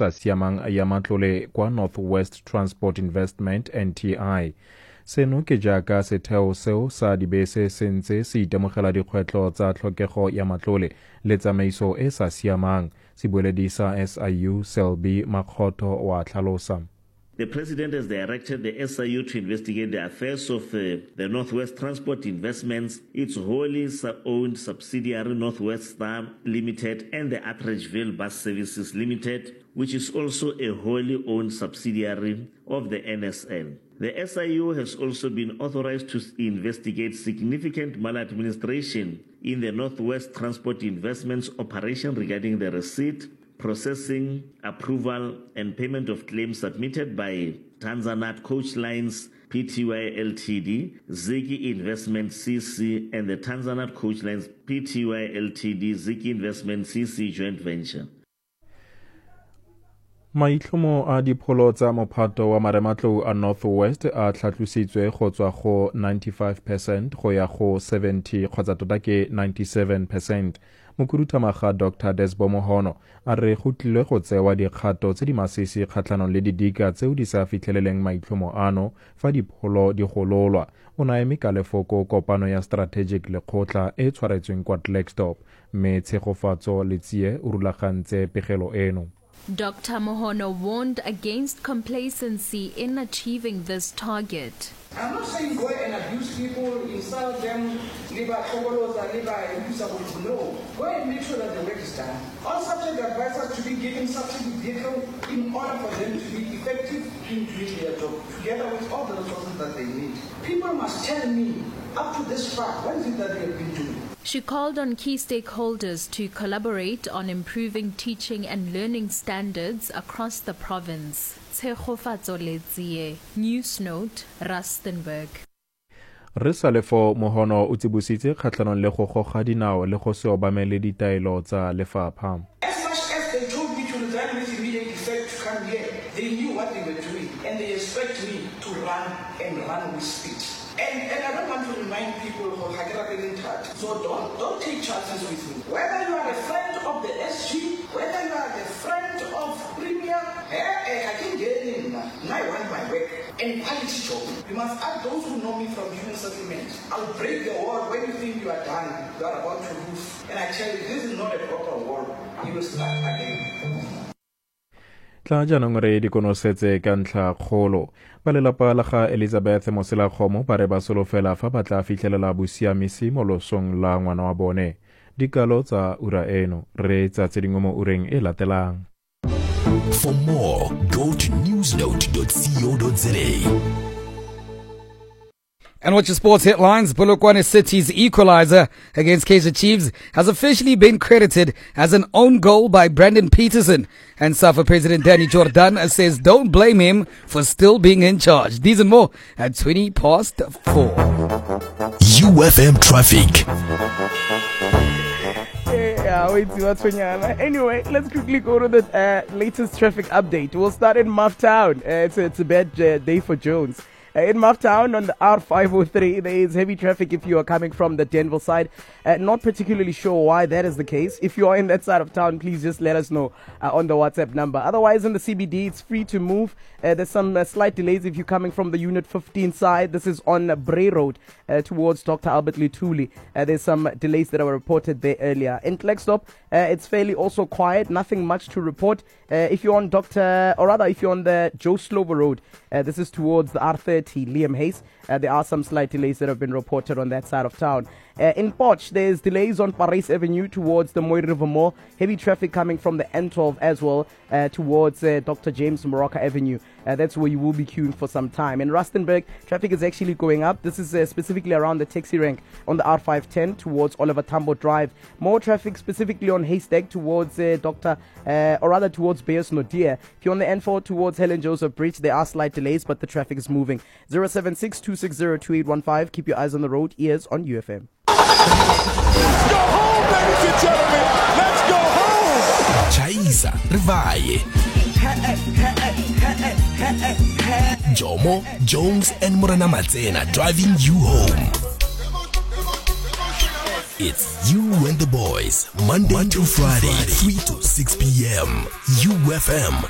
sa siamang ya matlole kwa Northwest Transport Investment NTI. Seno ke jaaka setheo seo sa dibese se ntse se itemogela dikgwetlho tsa tlhokego ya matlole le tsamaiso e sa siamang. Sebueledi sa SIU Selby Makgotho wa tlhalosa. The President has directed the SIU to investigate the affairs of the Northwest Transport Investments, its wholly owned subsidiary Northwest Star Limited, and the Atteridgeville Bus Services Limited, which is also a wholly owned subsidiary of the NSN. The SIU has also been authorized to investigate significant maladministration in the Northwest Transport Investments operation regarding the receipt, processing, approval, and payment of claims submitted by Tanzanite Coach Lines Pty Ltd, Ziggy Investment CC, and the Tanzanite Coach Lines Pty Ltd, Ziggy Investment CC joint venture. Maitlhomo a dipholo tsa mophato wa marematlou a Northwest a tlhatlositswe go tswa go 95% go ya go 70 kgotsa tota ke 97%. Mokhuduthamaga Dr. Desbo Mohono a re go tlile go tsewa dikgato tse di masisi kgatlhanong le didika tseo di sa fitlheleleng maitlhomo ano fa dipholo di gololwa. O na eme ka lefoko kopano ya strategic lekgotla e tshwaretsweng kwa Klerksdorp, mme tshegofatso le tsie o rulagantse pegelo eno. Dr. Mohono warned against complacency in achieving this target. I'm not saying go and abuse people, insult them, no. Go and make sure that the work is done. All subject advisors to be given subsidy vehicle in order for them to be effective in doing their job, together with all the resources that they need. People must tell me, up to this far, what is it that they have been doing? She called on key stakeholders to collaborate on improving teaching and learning standards across the province. News Note, Rustenburg. Re sa lefo Mohono o tsibusitse kgatlhanong le go goga dinao le go se obamele ditaelo tsa lefapha. As much as they told me to resign with immediate effect to come here, they knew what they were doing, and they expect me to run with speed. And I don't want to remind people of so don't take chances with me. Whether you are a friend of the SG, whether you are a friend of Premier, I can get in. I want my work and quality job. You must ask those who know me from human settlement. I'll break the wall when you think you are done. You are about to lose. And I tell you, this is not a proper wall. You will start again. Tla jaanong re di konosetse ka ntlha kgolo. Ba lelapa la ga Elizabeth Moselakgomo ba re ba solofela fa ba tla fitlhelela bosiamisi mo losong la ngwana wa bone. Dikalo tsa ura eno re tsa tse dingwe mo ureng e latelang. For more, go to newsnote.co.za. And watch your sports headlines. Polokwane City's equalizer against Kaizer Chiefs has officially been credited as an own goal by Brandon Peterson. And SAFA President Danny Jordan says don't blame him for still being in charge. These and more at 4:20. UFM traffic. Anyway, let's quickly go to the latest traffic update. We'll start in Mufftown. It's a bad day for Jones. In Mufftown on the R503, there is heavy traffic if you are coming from the Denville side. Not particularly sure why that is the case. If you are in that side of town, please just let us know on the WhatsApp number. Otherwise, in the CBD, it's free to move. There's some slight delays if you're coming from the Unit 15 side. This is on Bray Road towards Dr. Albert Lutuli. There's some delays that were reported there earlier. In Klerksdorp, it's fairly also quiet. Nothing much to report. If you're on if you're on the Joe Slovo Road, this is towards the R30, Liam Hayes. There are some slight delays that have been reported on that side of town. In Potch, there's delays on Paris Avenue towards the Mooi River Mall. Heavy traffic coming from the N12 as well towards Dr. James Morocco Avenue. That's where you will be queuing for some time. In Rustenburg, traffic is actually going up. This is specifically around the taxi rank on the R510 towards Oliver Tambo Drive. More traffic specifically on Haystack towards towards Bayers Nodia. If you're on the N4 towards Helen Joseph Bridge, there are slight delays, but the traffic is moving. 076-260-2815. Keep your eyes on the road, ears on UFM. Let's go home, ladies and gentlemen. Let's go home. Chaisa, Rivaye. Jomo, Jones, and Morana Matsena driving you home. It's you and the boys, Monday to Friday, 3 to 6 p.m. UFM